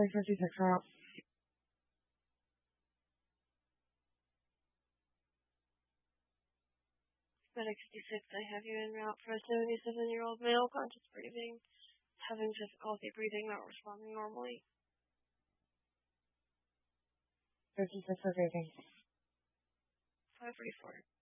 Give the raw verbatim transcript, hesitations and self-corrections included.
calling fifty-six route. Medic fifty-six, I have you en route for a seventy-seven-year-old male, conscious breathing, having difficulty breathing, not responding normally. fifty-six for breathing. five forty-four.